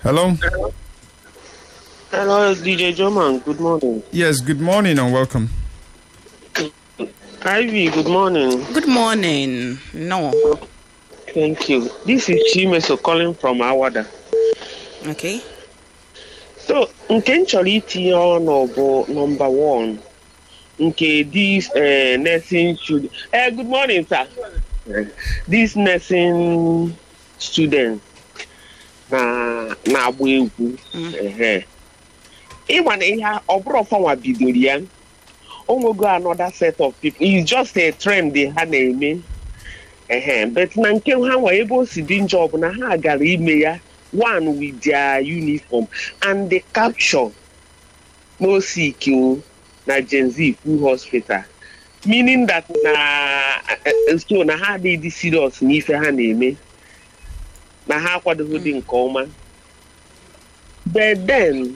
Hello? Hello, DJ Joman. Good morning. Yes, good morning and welcome. Ivy, good morning. Good morning. No. Thank you. This is Chimeso calling from Awada. Okay. So, nke nchọrọ itinye ọnụ bụ number one. Nke this nursing student. Good morning, sir. This nursing student na-agba egwu. Ịma na ihe ọ bụrụ ọfanwa bidoro ya. Onwego another set of people. It's just a trend ha na-eme. But na nke ha nwa ebe o si dị njọ bụ na ha gara ime ya one with their uniform and the capture no sick na Gen Z full hospital, meaning that so na ha dị serious n'ife ha na-eme na ha akwadoghị nke ọma. But then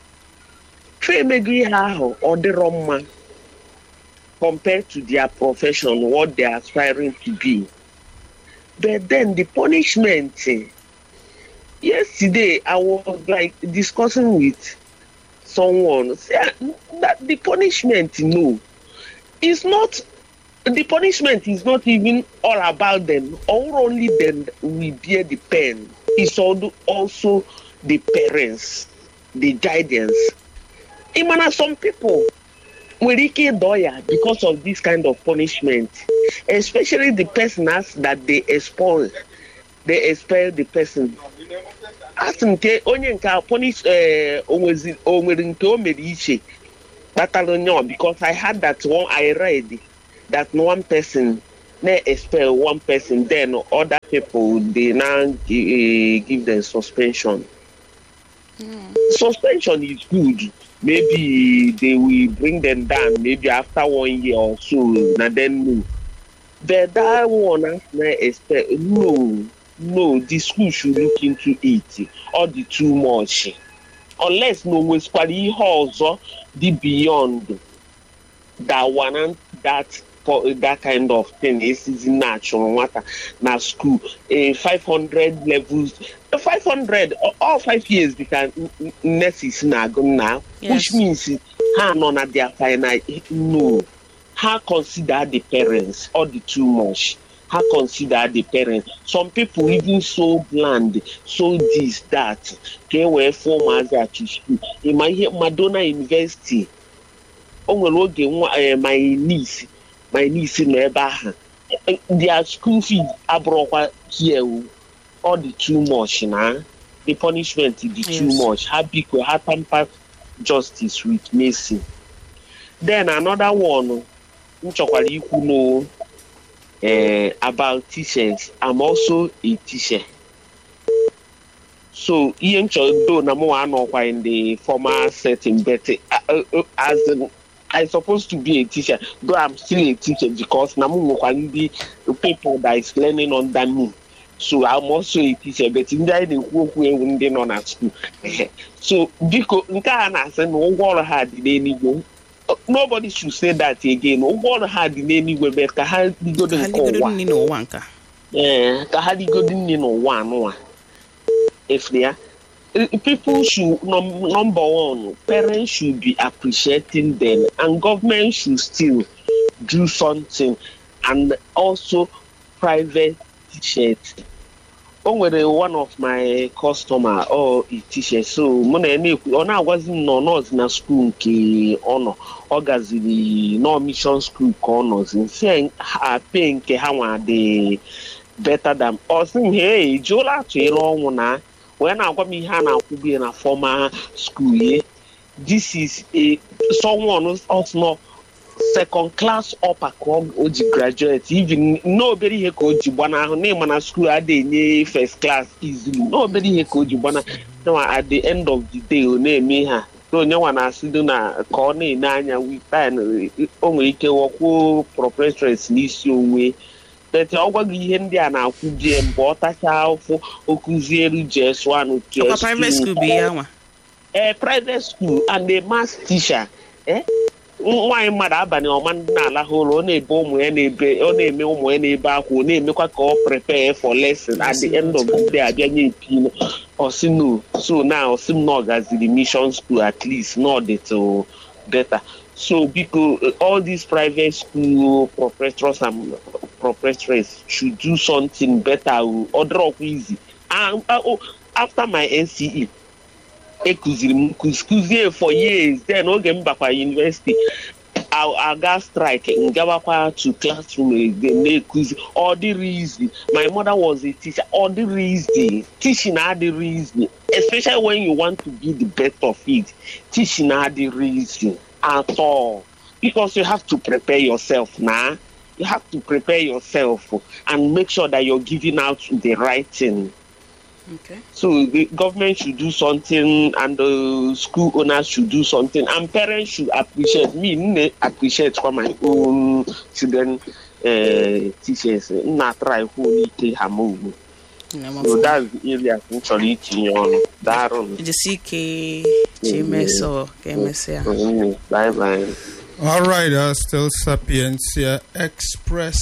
fe emego ihe ahụ ọ dịrọ mma compared to their profession, what they are aspiring to be. But then the punishment, yesterday I was like discussing with someone that the punishment, no, it's not, the punishment is not even all about them, or only them we bear the pain. It's also the parents, the guidance. Even some people because of this kind of punishment, especially the personas that they expel the person. As nke onye nke punish onwere nke o mere iche batalonyo, because I had that one, I read that one person they expel one person, then other people they now give them suspension. Suspension is good. Maybe they will bring them down maybe after 1 year or so, and then no. But that one, no, the school should look into it, or the too much. Unless no one's quality also the beyond that one and that kind of thing is natural matter. Now school 500 levels, 500 all 5 years because nurses now go now, which means how none of their final no. How consider the parents or the too much? How consider the parents? Some people even so bland, so this that they were formers at school. In my Madonna University, my niece never their school fees abroad here all the too much now. The punishment is the too much. How big we have tamper justice with Macy. Then another one, which you know about teachers. I'm also a teacher. So Ian Chodo Namo in the former setting, but as I'm supposed to be a teacher, though I'm still a teacher because Namu can be the people that is learning under me. So I'm also a teacher, but in the work we were on at school. So because nobody should say that again. What had in any way, but Kahadi Godin one. If they are people should number one, parents should be appreciating them, and government should still do something, and also private teachers. One of my customer or a teacher, so money I wasn't not in a school honor orgazili no mission school corners and saying paying the better than us. Hey, Jola to when I got me Hannah could be in a former school year. This is a someone who's also second class upper club OG graduate. Even nobody here could Jibana name on a school at the first class easily. Nobody here could Jibana. No, at the end of the day, name me her. No one has to do na corner nanya with time only can walk proprietors this way. That all what we India now could be bought a child for Okuzeru just one private school be a private school and a math teacher. Why mother bani or man na hole on a bomb when a meal when a back will name prepare for lesson at the end of the day. Osi no. So now Osim no as the mission school at least not that better. So because all these private school professors and professors should do something better or drop easy. And after my NCE, I for years. Then I came back to university. I got strike and gave to classroom. They make all the reason. My mother was a teacher. All the reason teaching are the reason, especially when you want to be the best of it. Teaching are the reason at all, because you have to prepare yourself now. You have to prepare yourself and make sure that you're giving out the right thing. Okay. So the government should do something, and the school owners should do something, and parents should appreciate me. Appreciate for my own children, teachers. Not try who need to move. So that's the area actually on that on. The CK Chimeso KMSA. Bye bye. All right, still Sapiencia Express.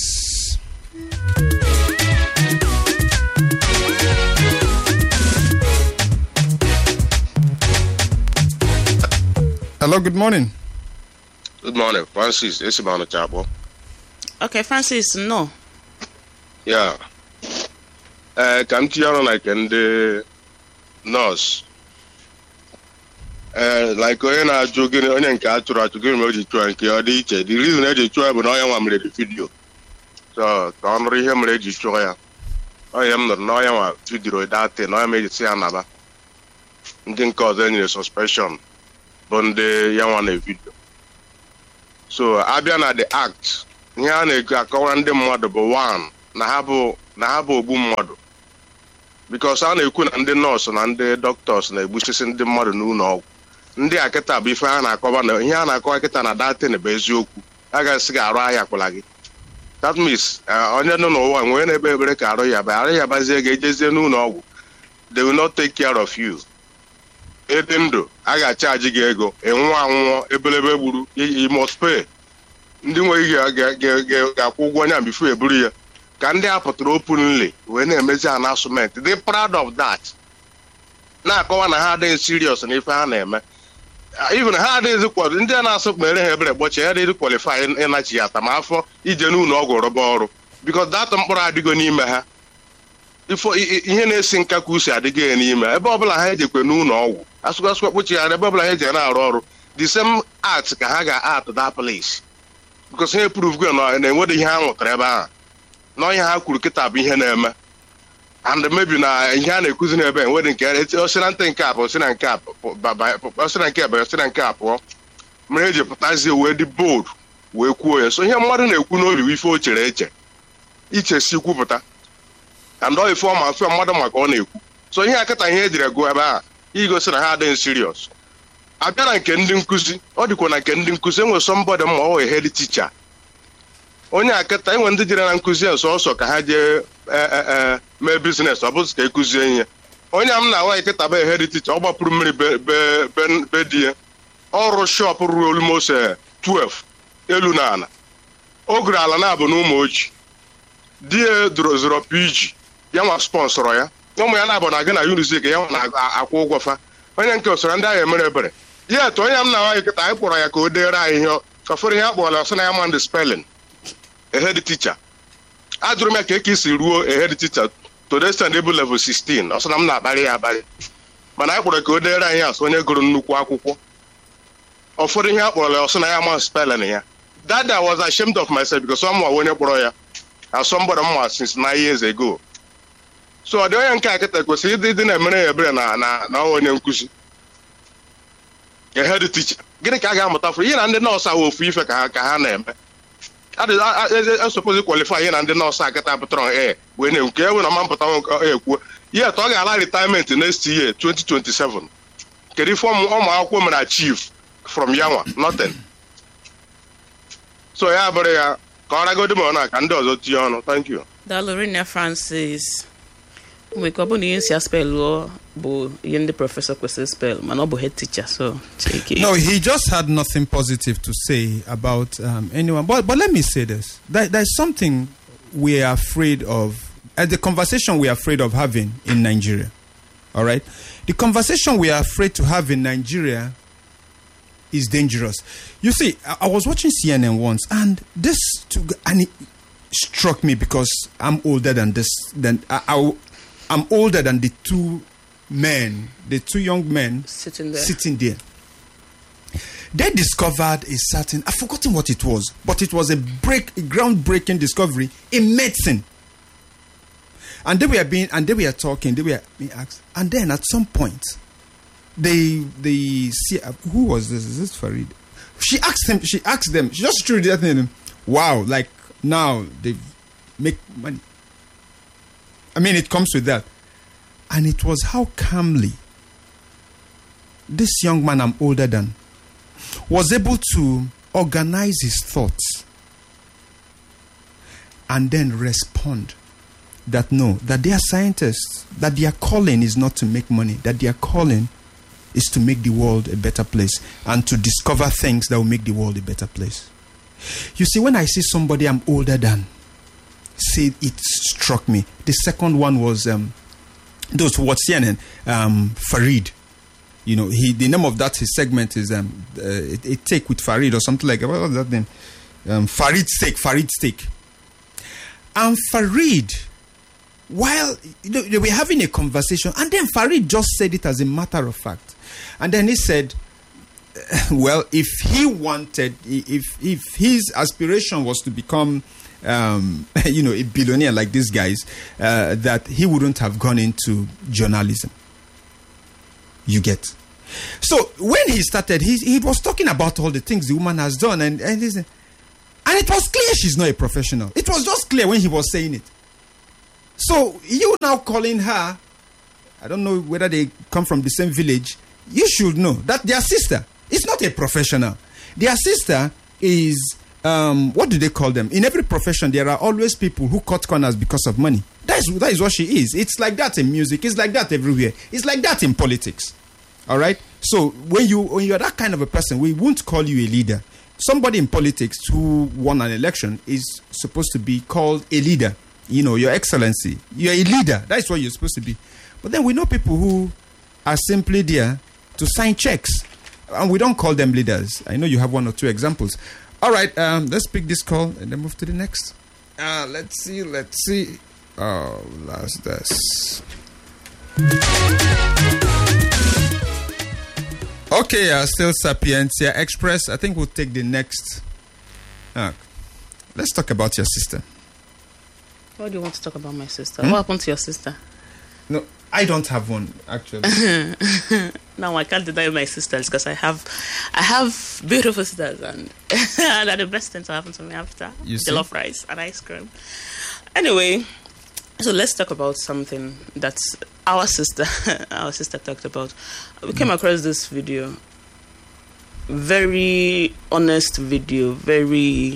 Hello, good morning. Good morning, Francis. It's about the chapel. Okay, Francis, no. Yeah. Come to you like in the nurse. Like when I joking on and catch or to give me the reason I just try, but I am ready video. So, don't read him ready to try. I am not now video that thing. I made it say another. Didn't cause any suspicion. On the Yawana video. So Abian at the act, Yana Kakawande model, but one, Nahabo boom model. Because I couldn't and the nurse and the doctors and the bushes in the model no. Ndi aketa be fine, I cover no Yana Koaketa and that in the Bezoku. I got cigar Rayakolagi. That means, I don't know one when a baby Karoya, but Aria Bazeg, no, they will not take care of you. Etendo, I got charge ego, and one ebelebe you must pay. The way you get one before a burial. Can they have openly when they measure an announcement? They're proud of that. Now, go on a hard day serious and if I name even hard days equal Indian answer, but you had to qualify in Achiatamafo, Ijanu no go because that umbrella go nima. Before ihe sing kakusi adịghị n'ime ebe ọbụla ha ejekwe n'ụlọ ọgwụ asụgasụ kpochi ya ebe ọbụla ha eje na-arụ ọrụ the same art ka ha ga-art that place because ha prove go na enwede ihe ha nwụtara ebe ahụ na onye ha kwuru kịta bụ ihe na-eme and maybe na ihe a na-ekuzi n'ebe enwede nke osina ntị nke abụ osina nke abụ osina nke abụ osina nke abụọ mere eji pụtazie wee dị bold wee kwuo ya so ihe mmadụ na-ekwu n'obi ife o chere eche ichesi kwupụta and all form and so mother Macon. So here I got a head go about. He goes and had in serious. I got a kending kuzi, or the one I kending cousin was somebody more a head teacher. Only I got time when the general cousins also had my business, I was a cousin. Only I'm now like a head teacher, over primary bed, or shop almost 12. Elunana. Ogra Alana Bonumoch. Dear Drozero PG. Yawa sponsor ya ụmụ ya na-abụ na gị na Unizik ya na-akwụ ụgwọ fa onye nke osoro ndị ahụ emere ebere ya etu onye m na-nwaanyị kịta anyị kpọrọ ya ka o deere anyị ihe fafere ihe akpọrọ ọsọ na ya man the spelling a head teacher ajụrụ m ya ka eke isi ruo a head teacher to the stand able level 16 ọsọ na m na-akparị ya akparị mana anyị kpọrọ ka o deere anyị asụ onye gụrụ nnukwu akwụkwọ ụfọdụ ihe akpọrọ ya ọsọ na ya man spelling ya that I was ashamed of myself because someone onye kpọrọ ya and somebody more since 9 years ago. So the only thing I get was he didn't have na onye nkuzi. A head teacher. Gịnị ka a ga-amụta for ihe na ndị nọọsụ ahụ ofu ife ka ha na-eme. I suppose qualify ihe na ndị nọọsụ akata pụtara wee na-nke ewe na ma mpụta ekwu. Yet ọ ga-ala retirement next year 2027. Kedu ife ụmụ akwụkwọ mere achieve from Yanwa? Nothing. So ya bụrụ ya ka ọ ragodi ma ọ na ka ndị ọzọ tinye ọnụ. Thank you. Dalorina Francis. We couldn't use your spell or in the professor was spell, Manobo head teacher, so take it. No, he just had nothing positive to say about anyone. But let me say this. There's something we are afraid of, the conversation we are afraid of having in Nigeria. All right? The conversation we are afraid to have in Nigeria is dangerous. You see, I was watching CNN once, and and it struck me because I'm older than this. I'm older than the two young men Sitting there. sitting there. They discovered a certain, I've forgotten what it was, but it was a groundbreaking discovery in medicine. And they were being talking, they were being asked, and then at some point, who was this? Is this Farid? She asked them, she just threw that in them. Wow, like now they make money. I mean, it comes with that. And it was how calmly this young man I'm older than was able to organize his thoughts and then respond that that they are scientists, that their calling is not to make money, that their calling is to make the world a better place and to discover things that will make the world a better place. You see, when I see somebody I'm older than say, it struck me. The second one was those who watch CNN, Farid. You know, the name of that his segment is a take with Farid or something like that. What was that name? Farid Steak. And Farid, while they were having a conversation, and then Farid just said it as a matter of fact. And then he said, well, if he wanted, if his aspiration was to become a billionaire like these guys, that he wouldn't have gone into journalism. You get. So when he started, he was talking about all the things the woman has done, and it was clear she's not a professional. It was just clear when he was saying it. So you now calling her, I don't know whether they come from the same village, you should know that their sister is not a professional. Their sister is, what do they call them? In every profession, there are always people who cut corners because of money. That is what she is. It's like that in music. It's like that everywhere. It's like that in politics. All right? So when you're that kind of a person, we won't call you a leader. Somebody in politics who won an election is supposed to be called a leader. You know, Your Excellency. You're a leader. That's what you're supposed to be. But then we know people who are simply there to sign checks. And we don't call them leaders. I know you have one or two examples. All right, let's pick this call and then move to the next. Let's see. Oh, last this. Okay, still Sapientia Express. I think we'll take the next. Let's talk about your sister. Why do you want to talk about my sister? What happened to your sister? No, I don't have one, actually. No, I can't deny my sisters because I have beautiful sisters, and they're the best thing to happen to me after jollof rice and ice cream. Anyway, so let's talk about something that our sister talked about. We came across this video, very honest video, very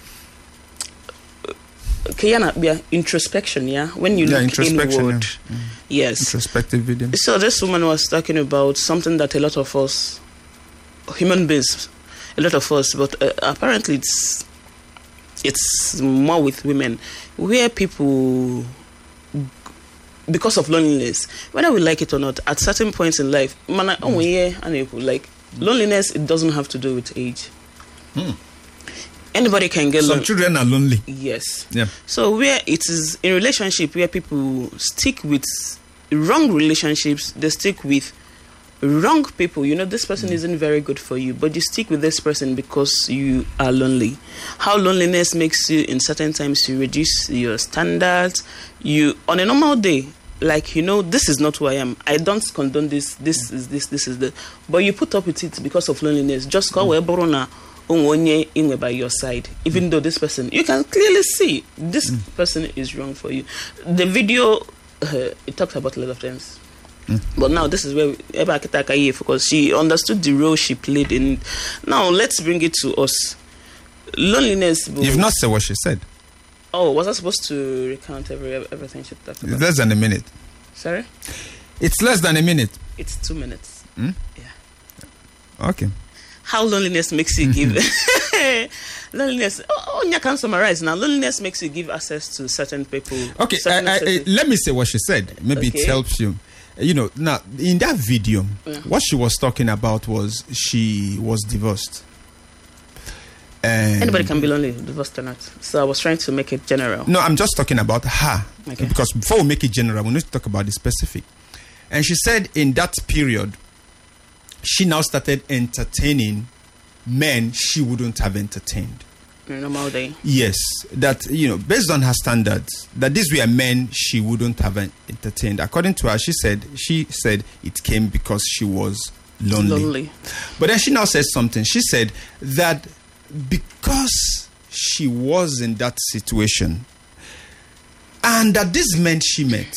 introspection, when you look inward. Yes. Introspective video. So this woman was talking about something that a lot of us, human beings, but apparently it's more with women, where people, because of loneliness, whether we like it or not, at certain points in life, like loneliness, it doesn't have to do with age. Anybody can get Some children are lonely. Yes. Yeah. So where it is in relationship where people stick with wrong relationships, they stick with wrong people. You know, this person isn't very good for you, but you stick with this person because you are lonely. How loneliness makes you in certain times, you reduce your standards. You, on a normal day, like, this is not who I am. I don't condone this. This is the. But you put up with it because of loneliness. Just call by your side, even though this person, you can clearly see this person is wrong for you. The video, it talks about a lot of things. But now this is where Eba Akitakaye, because she understood the role she played in. Now let's bring it to us. Loneliness. You've not said what she said. Oh, was I supposed to recount everything she talked about? It's less than a minute. Sorry? It's less than a minute. It's 2 minutes. Yeah. Okay. How loneliness makes you give loneliness. You can summarize now. Loneliness makes you give access to certain people. Okay, let me say what she said. Maybe it helps you. now in that video, what she was talking about was she was divorced. And anybody can be lonely, divorced or not. So I was trying to make it general. No, I'm just talking about her. Okay. Because before we make it general, we need to talk about the specific. And she said in that period, she now started entertaining men she wouldn't have entertained. Normal day. Yes, that, based on her standards, that these were men she wouldn't have entertained. According to her, she said it came because she was lonely. But then she now says something. She said that because she was in that situation, and that these men she met,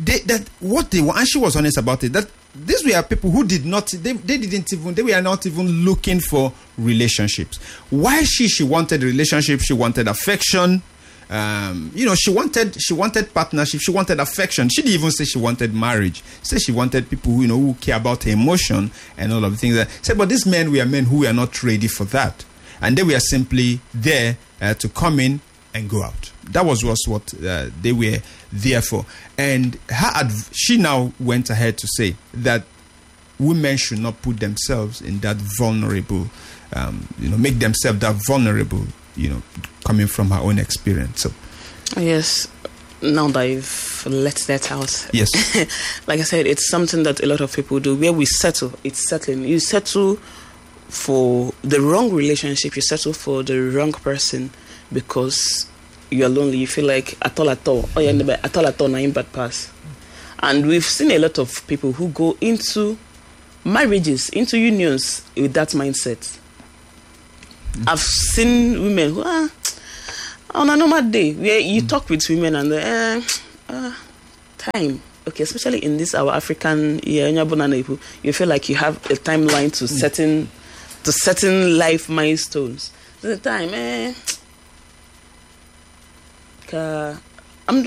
and she was honest about it, that these were people who they were not even looking for relationships. Why she wanted relationship, she wanted affection, she wanted partnership, she wanted affection. She didn't even say she wanted marriage. She said she wanted people who care about her emotion and all of the things that. Said, but these men were men who were not ready for that. And they were simply there to come in and go out. That was what they were there for. And she now went ahead to say that women should not put themselves in that vulnerable, make themselves that vulnerable, coming from her own experience. So, yes, now that I've let that out. Yes. Like I said, it's something that a lot of people do, where we settle. It's settling. You settle for the wrong relationship, you settle for the wrong person because you're lonely. You feel like at all, na bad pass. And we've seen a lot of people who go into marriages, into unions with that mindset. I've seen women who are on a normal day where you talk with women and time. Okay, especially in this our African you feel like you have a timeline to certain life milestones. The time,